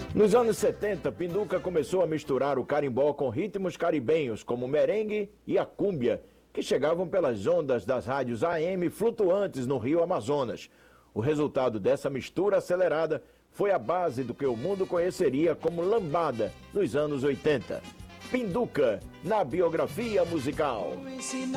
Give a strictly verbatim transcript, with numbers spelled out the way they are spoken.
Nos anos setenta, Pinduca começou a misturar o carimbó com ritmos caribenhos, como o merengue e a cúmbia, que chegavam pelas ondas das rádios A M flutuantes no Rio Amazonas. O resultado dessa mistura acelerada foi a base do que o mundo conheceria como lambada nos anos oitenta. Pinduca, na biografia musical.